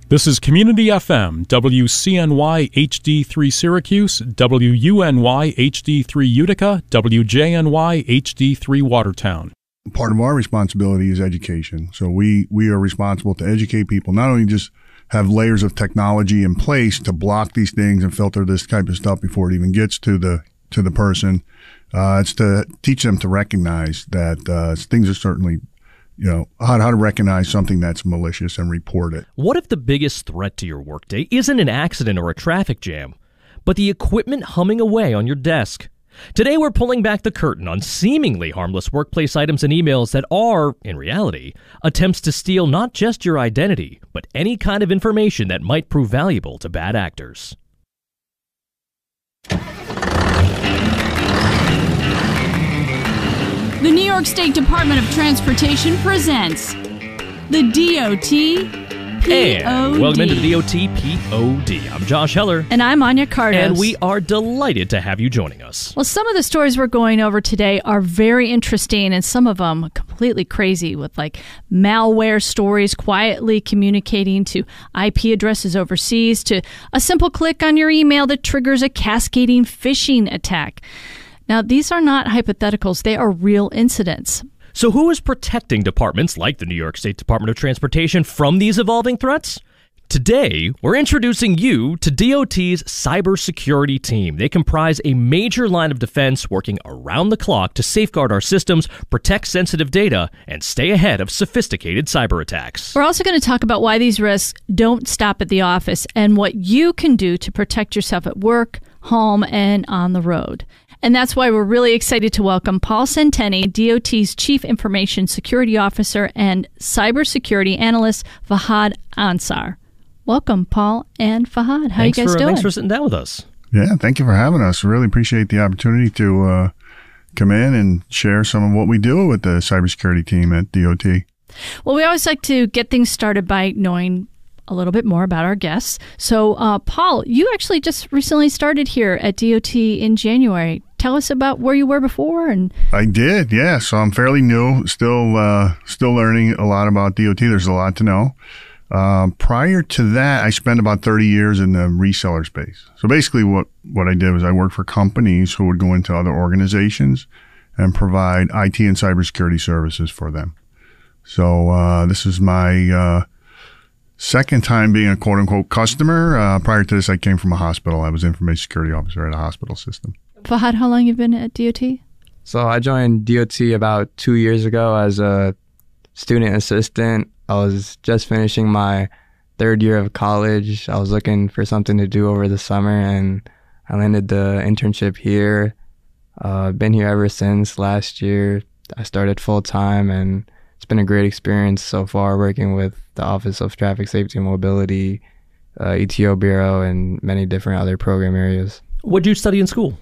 This is Community FM, WCNY HD3 Syracuse, WUNY HD3 Utica, WJNY HD3 Watertown. Part of our responsibility is education. So we are responsible to educate people, not only just have layers of technology in place to block these things and filter this type of stuff before it even gets to the person. It's to teach them to recognize that things are certainly, how to recognize something that's malicious and report it. What if the biggest threat to your workday isn't an accident or a traffic jam, but the equipment humming away on your desk? Today we're pulling back the curtain on seemingly harmless workplace items and emails that are, in reality, attempts to steal not just your identity, but any kind of information that might prove valuable to bad actors. The New York State Department of Transportation presents the DOT POD. And welcome into the DOT POD. I'm Josh Heller. And I'm Anya Cardos. And we are delighted to have you joining us. Well, some of the stories we're going over today are very interesting, and some of them completely crazy, with like malware stories quietly communicating to IP addresses overseas, to a simple click on your email that triggers a cascading phishing attack. Now, these are not hypotheticals. They are real incidents. So who is protecting departments like the New York State Department of Transportation from these evolving threats? Today, we're introducing you to DOT's cybersecurity team. They comprise a major line of defense working around the clock to safeguard our systems, protect sensitive data, and stay ahead of sophisticated cyber attacks. We're also going to talk about why these risks don't stop at the office and what you can do to protect yourself at work, home, and on the road. And that's why we're really excited to welcome Paul Centeni, DOT's Chief Information Security Officer, and Cybersecurity Analyst Fahad Ansar. Welcome, Paul and Fahad. How are you guys doing? Thanks for sitting down with us. Yeah, thank you for having us. Really appreciate the opportunity to come in and share some of what we do with the cybersecurity team at DOT. Well, we always like to get things started by knowing a little bit more about our guests. So, Paul, you actually just recently started here at DOT in January. Tell us about where you were before. And I did, yeah. So I'm fairly new, still learning a lot about DOT. There's a lot to know. Prior to that, I spent about 30 years in the reseller space. So basically what I did was I worked for companies who would go into other organizations and provide IT and cybersecurity services for them. So this is my second time being a quote-unquote customer. Prior to this, I came from a hospital. I was information security officer at a hospital system. Fahad, how long have you been at DOT? So I joined DOT about 2 years ago as a student assistant. I was just finishing my third year of college. I was looking for something to do over the summer, and I landed the internship here. Been here ever since last year. I started full-time, and it's been a great experience so far working with the Office of Traffic Safety and Mobility, ETO Bureau, and many different other program areas. What did you study in school?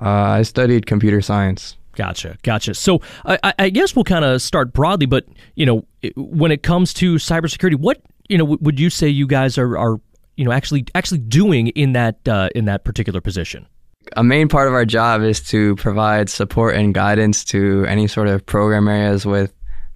I studied computer science. Gotcha. So I guess we'll kind of start broadly, but, when it comes to cybersecurity, what, would you say you guys are actually doing in that particular position? A main part of our job is to provide support and guidance to any sort of program areas with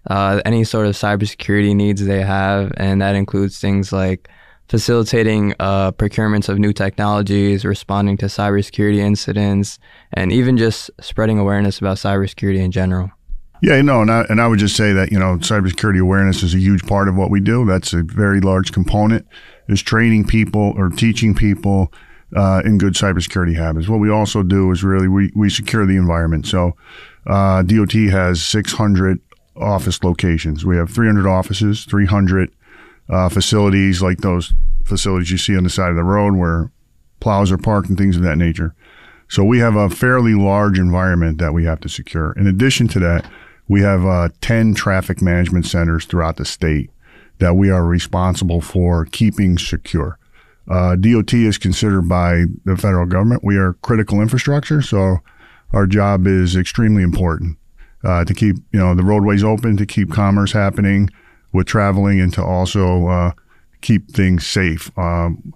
any sort of cybersecurity needs they have, and that includes things like facilitating procurements of new technologies, responding to cybersecurity incidents, and even just spreading awareness about cybersecurity in general. Yeah, and I would just say that, cybersecurity awareness is a huge part of what we do. That's a very large component, is training people or teaching people in good cybersecurity habits. What we also do is really we secure the environment. So DOT has 600 office locations. We have 300 offices, 300 facilities, like those facilities you see on the side of the road where plows are parked and things of that nature. So we have a fairly large environment that we have to secure. In addition to that, we have 10 traffic management centers throughout the state that we are responsible for keeping secure. DOT is considered by the federal government. We are critical infrastructure, so our job is extremely important to keep the roadways open, to keep commerce happening with traveling, and to also keep things safe. Some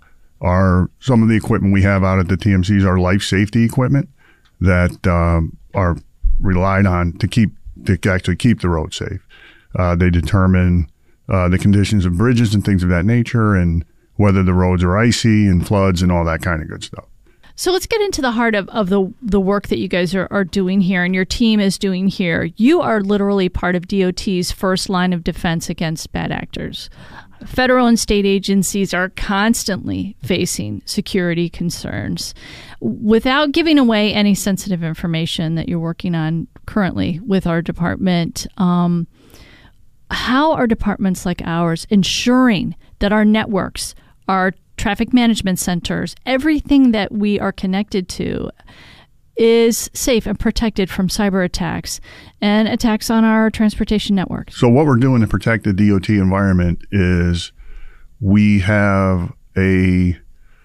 of the equipment we have out at the TMCs are life safety equipment that are relied on to actually keep the road safe. They determine the conditions of bridges and things of that nature, and whether the roads are icy and floods and all that kind of good stuff. So let's get into the heart of the work that you guys are doing here and your team is doing here. You are literally part of DOT's first line of defense against bad actors. Federal and state agencies are constantly facing security concerns. Without giving away any sensitive information that you're working on currently with our department, how are departments like ours ensuring that our networks, our traffic management centers, everything that we are connected to is safe and protected from cyber attacks and attacks on our transportation network? So what we're doing to protect the DOT environment is we have basically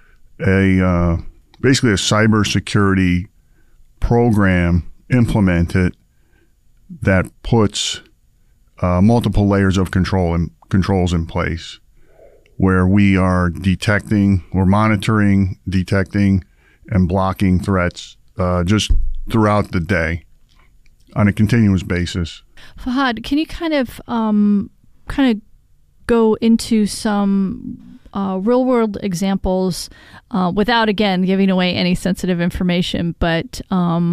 a cybersecurity program implemented that puts multiple layers of controls in place, where we are monitoring, detecting, and blocking threats just throughout the day on a continuous basis. Fahad, can you kind of go into some real world examples without, again, giving away any sensitive information, but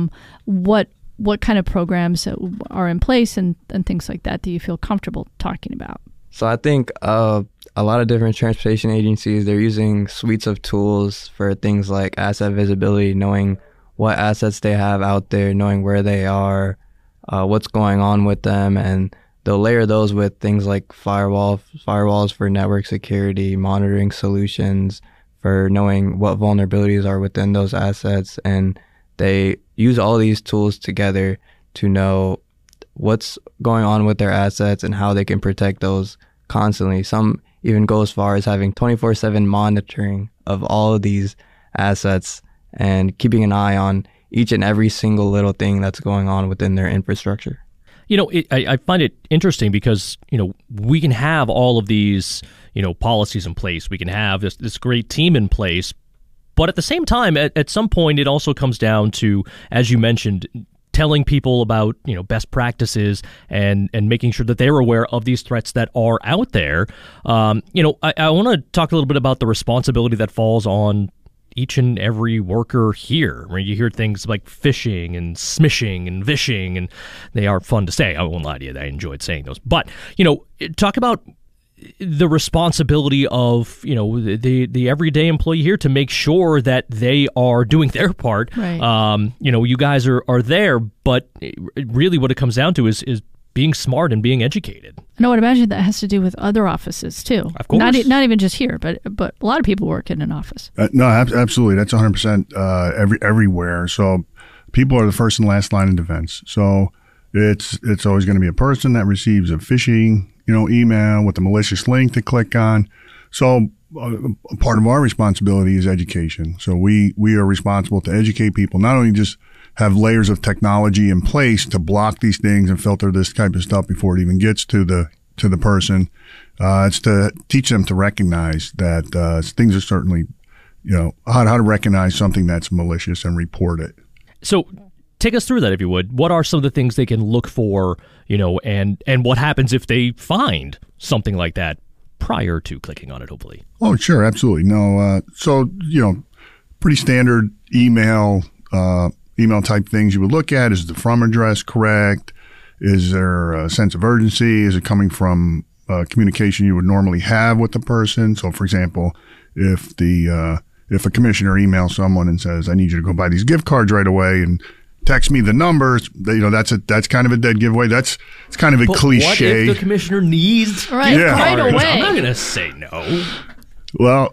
what kind of programs are in place and things like that you feel comfortable talking about? So I think a lot of different transportation agencies, they're using suites of tools for things like asset visibility, knowing what assets they have out there, knowing where they are, what's going on with them, and they'll layer those with things like firewalls for network security, monitoring solutions for knowing what vulnerabilities are within those assets, and they use all these tools together to know what's going on with their assets and how they can protect those constantly. Some even go as far as having 24/7 monitoring of all of these assets and keeping an eye on each and every single little thing that's going on within their infrastructure. I find it interesting because, we can have all of these, policies in place. We can have this great team in place. But at the same time, at some point, it also comes down to, as you mentioned, telling people about, best practices and making sure that they're aware of these threats that are out there. I want to talk a little bit about the responsibility that falls on each and every worker here. Where you hear things like phishing and smishing and vishing, and they are fun to say. I won't lie to you, I enjoyed saying those. But, talk about the responsibility of, the everyday employee here to make sure that they are doing their part. Right. You guys are there, but really what it comes down to is being smart and being educated. And I would imagine that has to do with other offices too. Of course. Not even just here, but a lot of people work in an office. No, absolutely. That's 100% everywhere. So people are the first and last line of defense. So it's always going to be a person that receives a phishing, email with a malicious link to click on. So part of our responsibility is education. So we are responsible to educate people, not only just have layers of technology in place to block these things and filter this type of stuff before it even gets to the person. It's to teach them to recognize that things are certainly, how to recognize something that's malicious and report it. So take us through that, if you would. What are some of the things they can look for, and what happens if they find something like that prior to clicking on it, hopefully? Oh, sure. Absolutely. No. So, pretty standard email type things you would look at. Is the from address correct? Is there a sense of urgency? Is it coming from communication you would normally have with the person? So, for example, if a commissioner emails someone and says, "I need you to go buy these gift cards right away," and text me the numbers, that's kind of a dead giveaway. It's kind of a cliche. What if the commissioner needs right away? I'm not going to say no. Well,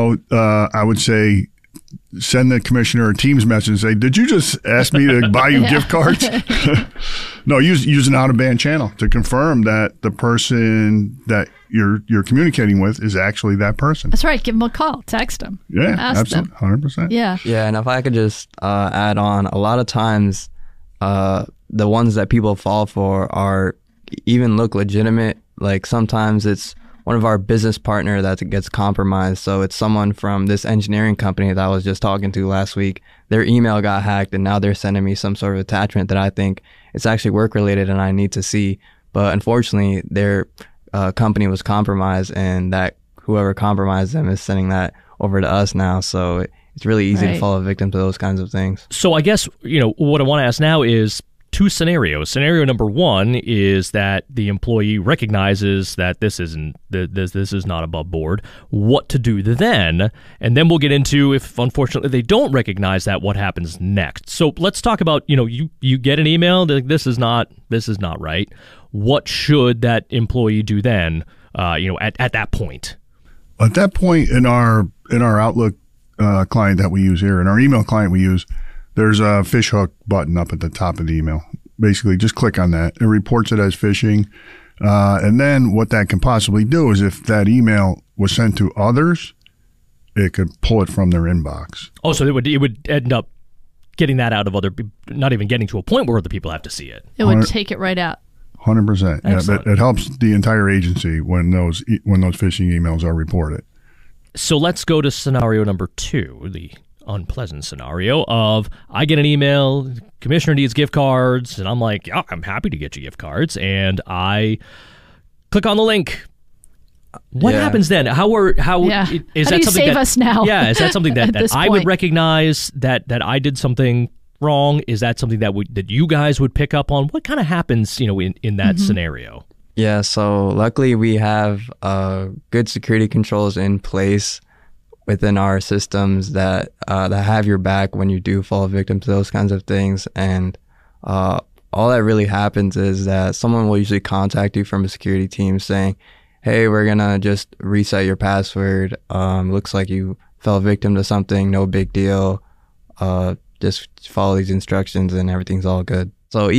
I would say send the commissioner a Teams message and say, "Did you just ask me to buy you gift cards?" No, use an out-of-band channel to confirm that the person that you're communicating with is actually that person. That's right. Give them a call. Text them. Yeah, ask absolutely, them. 100%. Yeah. Yeah, and if I could just add on, a lot of times the ones that people fall for even look legitimate. Like sometimes it's one of our business partner that gets compromised. So it's someone from this engineering company that I was just talking to last week. Their email got hacked and now they're sending me some sort of attachment that I think it's actually work related and I need to see. But unfortunately, their company was compromised and that whoever compromised them is sending that over to us now. So it's really easy to fall a victim to those kinds of things. So I guess, what I want to ask now is two scenarios. Scenario number one is that the employee recognizes that this is not above board. What to do then? And then we'll get into, if unfortunately they don't recognize that, what happens next. So let's talk about, you get an email that this is not right. What should that employee do then? At that point. At that point in our Outlook client that we use here, in our email client we use, there's a fishhook button up at the top of the email. Basically, just click on that. It reports it as phishing. And then what that can possibly do is if that email was sent to others, it could pull it from their inbox. Oh, so it would end up getting that out of other people, not even getting to a point where other people have to see it. It would take it right out. 100%. Yeah, it helps the entire agency when those phishing emails are reported. So let's go to scenario number two, the unpleasant scenario of I get an email, commissioner needs gift cards, and I'm like, yeah, I'm happy to get you gift cards, and I click on the link. What happens then? Is that How do you something save us now? Yeah, is that something that I would recognize that I did something wrong? Is that something that you guys would pick up on? What kind of happens, in that scenario? Yeah, so luckily we have good security controls in place within our systems that have your back when you do fall victim to those kinds of things. And all that really happens is that someone will usually contact you from a security team saying, hey, we're going to just reset your password. Looks like you fell victim to something. No big deal. Just follow these instructions and everything's all good. So